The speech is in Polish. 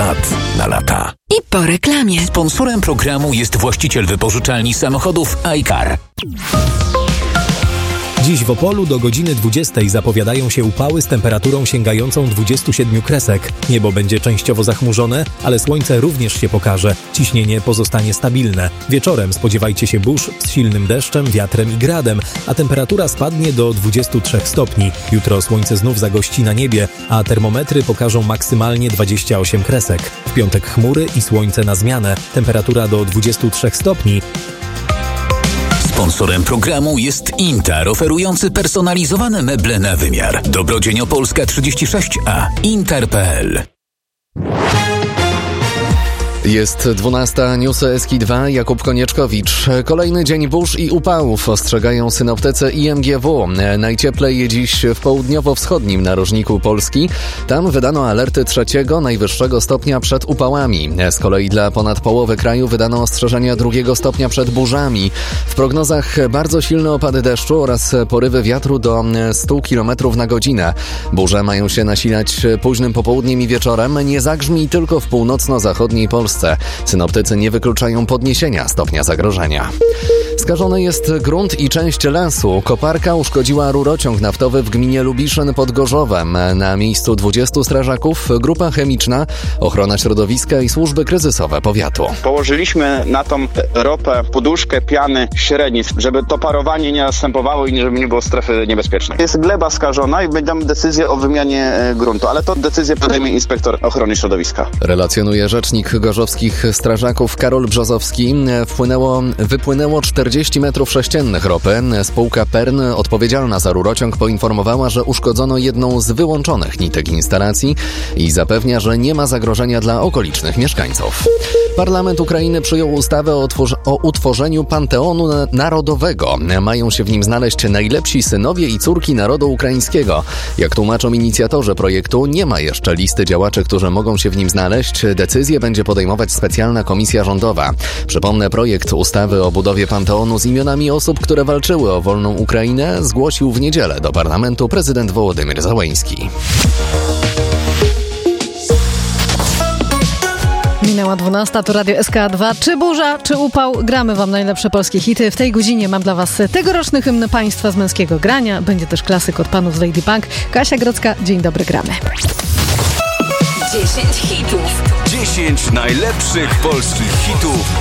lat na lata. I po reklamie. Sponsorem programu jest właściciel wypożyczalni samochodów iCar. Dziś w Opolu do godziny 20 zapowiadają się upały z temperaturą sięgającą 27 kresek. Niebo będzie częściowo zachmurzone, ale słońce również się pokaże. Ciśnienie pozostanie stabilne. Wieczorem spodziewajcie się burz z silnym deszczem, wiatrem i gradem, a temperatura spadnie do 23 stopni. Jutro słońce znów zagości na niebie, a termometry pokażą maksymalnie 28 kresek. W piątek chmury i słońce na zmianę. Temperatura do 23 stopni. Sponsorem programu jest Intar, oferujący personalizowane meble na wymiar. Dobrodzień Opolska 36A. Intar.pl. Jest 12, newsy SK2, Jakub Konieczkowicz. Kolejny dzień burz i upałów ostrzegają synoptycy IMGW. Najcieplej dziś w południowo-wschodnim narożniku Polski. Tam wydano alerty 3, najwyższego stopnia przed upałami. Z kolei dla ponad połowy kraju wydano ostrzeżenia 2 stopnia przed burzami. W prognozach bardzo silne opady deszczu oraz porywy wiatru do 100 km na godzinę. Burze mają się nasilać późnym popołudniem i wieczorem. Nie zagrzmi tylko w północno-zachodniej Polsce. Synoptycy nie wykluczają podniesienia stopnia zagrożenia. Skażony jest grunt i część lasu. Koparka uszkodziła rurociąg naftowy w gminie Lubiszyn pod Gorzowem. Na miejscu 20 strażaków, grupa chemiczna, ochrona środowiska i służby kryzysowe powiatu. Położyliśmy na tą ropę poduszkę piany średnic, żeby to parowanie nie następowało i żeby nie było strefy niebezpiecznej. Jest gleba skażona i będziemy decyzję o wymianie gruntu, ale to decyzję podejmie inspektor ochrony środowiska. Relacjonuje rzecznik gorzowskich strażaków Karol Brzozowski. Wypłynęło 40 metrów sześciennych ropy. Spółka Pern, odpowiedzialna za rurociąg, poinformowała, że uszkodzono jedną z wyłączonych nitek instalacji i zapewnia, że nie ma zagrożenia dla okolicznych mieszkańców. Parlament Ukrainy przyjął ustawę o utworzeniu Panteonu Narodowego. Mają się w nim znaleźć najlepsi synowie i córki narodu ukraińskiego. Jak tłumaczą inicjatorzy projektu, nie ma jeszcze listy działaczy, którzy mogą się w nim znaleźć. Decyzję będzie podejmować specjalna komisja rządowa. Przypomnę, projekt ustawy o budowie Panteonu z imionami osób, które walczyły o wolną Ukrainę, zgłosił w niedzielę do parlamentu prezydent Wołodymyr Zełenski. Minęła 12, to Radio SK2. Czy burza, czy upał? Gramy wam najlepsze polskie hity. W tej godzinie mam dla was tegoroczny hymn państwa z męskiego grania. Będzie też klasyk od panów z Lady Punk. Kasia Grodzka, dzień dobry, gramy. 10 hitów. 10 najlepszych polskich hitów